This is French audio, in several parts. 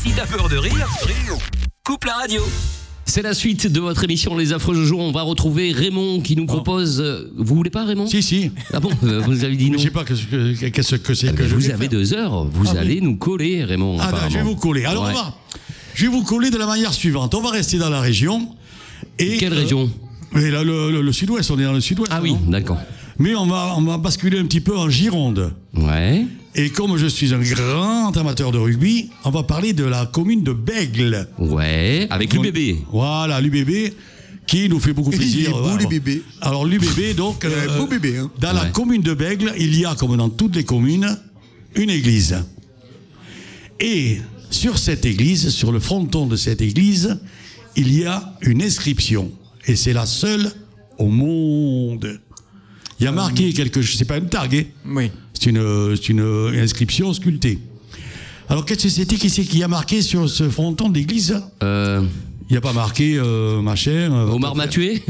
Si t'as peur de rire, coupe la radio. C'est la suite de votre émission Les Affreux Jojo. On va retrouver Raymond qui nous propose... Vous voulez pas, Raymond ? Si. Ah bon, vous avez dit non. Je sais pas qu'est-ce que c'est que je vous vais avez faire. 2 heures. Vous allez nous coller, Raymond. Ah, ben, je vais vous coller. Alors, Ouais. je vais vous coller de la manière suivante. On va rester dans la région. Et, Quelle région ? mais là, le sud-ouest, on est dans le sud-ouest. Ah oui, non d'accord. Mais on va basculer un petit peu en Gironde. Ouais. Et comme je suis un grand amateur de rugby, on va parler de la commune de Bègle. Ouais, avec l'UBB. Voilà, l'UBB, qui nous fait beaucoup plaisir. Il est beau, Alors, l'UBB. Alors, l'UBB, donc, Beau bébé, hein. dans la Ouais. commune de Bègle, il y a, comme dans toutes les communes, une église. Et sur cette église, sur le fronton de cette église, il y a une inscription. Et c'est la seule au monde. Il y a marqué quelque chose, c'est pas une targue, hein. Oui. C'est une inscription sculptée. Alors, qu'est-ce que c'était qui a marqué sur ce fronton d'église ? Il n'y a pas marqué machin. Omar m'a tué.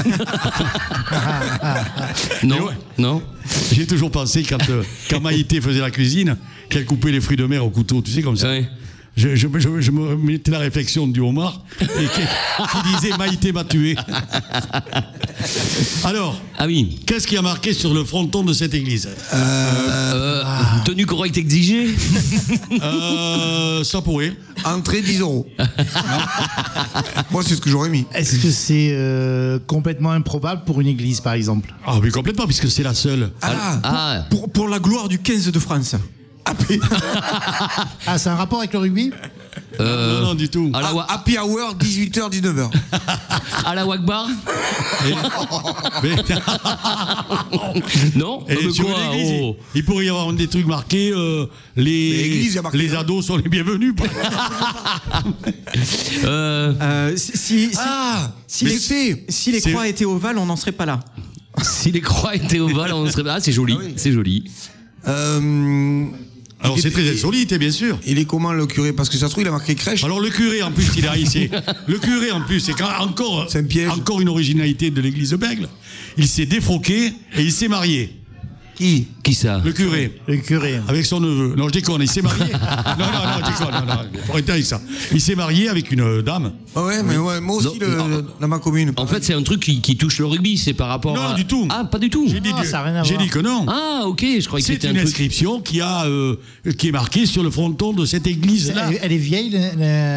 Non, Mais ouais. non. J'ai toujours pensé quand Maïté faisait la cuisine, qu'elle coupait les fruits de mer au couteau, tu sais, comme ça. Ouais. Je me mettais la réflexion du homard et qui disait Maïté m'a tué. Alors, Ah oui. qu'est-ce qui a marqué sur le fronton de cette église ? Tenue correcte exigée. Ça pourrait. Entrée 10 €. Moi, c'est ce que j'aurais mis. Est-ce que c'est complètement improbable pour une église, par exemple ? Ah oui, complètement, puisque c'est la seule. Ah, Pour la gloire du 15 de France. Ah, c'est un rapport avec le rugby ? Non, du tout. à la, wa- Happy Hour, 18h, 19h. à la Wagbar. Mais- Non. Et De sur quoi, une église, oh. il pourrait y avoir des trucs marqués. L'église, il y a marqué, les hein. ados sont les bienvenus. Si mais les, c'est- si les c'est- croix étaient ovales, on n'en serait pas là. Si les croix étaient ovales, on serait. Ah, c'est joli. C'est joli. Alors c'est très insolite, bien sûr. Il est comment le curé ? Parce que ça se trouve, il a marqué crèche. Alors le curé en plus, il a ici. Le curé en plus, c'est encore C'est un piège. encore une originalité de l'église de Bègle. Il s'est défroqué et il s'est marié. Qui ça ? Le curé. Le curé. Avec son neveu. Non, je déconne, il s'est marié. Non, je déconne. Non, faut arrêter avec ça. Il s'est marié avec une dame. Ouais, mais ouais, moi aussi, Non, dans ma commune. En fait, c'est un truc qui touche le rugby. C'est par rapport Non, à. du tout. Ah, pas du tout. J'ai dit, ça a rien à j'ai voir. dit que non. Ah, ok. Je croyais que C'est c'était une un truc. inscription qui est marquée sur le fronton de cette église-là. Elle est vieille, l'inscription ?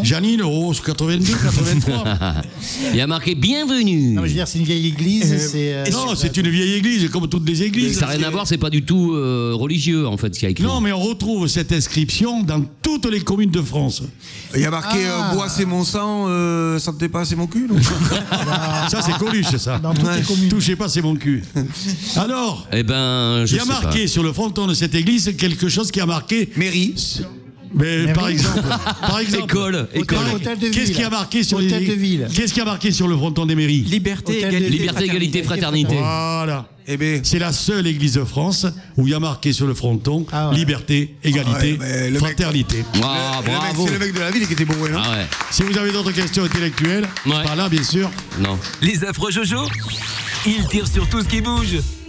Janine, 82, 83. Il y a marqué bienvenue. Non, mais je veux dire, c'est une vieille église. c'est, Non, c'est une vieille église, comme toutes les églises. Ça n'a rien à voir. C'est pas du tout religieux en fait ce qu'il y a écrit. Non, mais on retrouve cette inscription dans toutes les communes de France. Il y a marqué bois, c'est mon sang, sentez pas, c'est mon cul. Donc. Ça, c'est Coluche, ça. Dans toutes les communes. Touchez pas, c'est mon cul. Alors, Eh ben, je il y a sais marqué sur le fronton de cette église quelque chose qui a marqué. Mairie. Mais par oui. exemple, École. Hôtel de ville. Qu'est-ce qui a marqué sur Hôtel de ville. Qu'est-ce qui a marqué sur le fronton des mairies? Liberté, Hôtel de- égalité, Liberté, égalité, fraternité. Voilà. Eh ben. C'est la seule église de France où il y a marqué sur le fronton Ah ouais. liberté, égalité, Ouais, mais le mec- fraternité. Ah, Le mec, bravo. c'est le mec de la ville qui était bourré, non? Ah ouais. Si vous avez d'autres questions intellectuelles, Ouais. par là, bien sûr. Non. Les affreux Jojo, ils tirent sur tout ce qui bouge.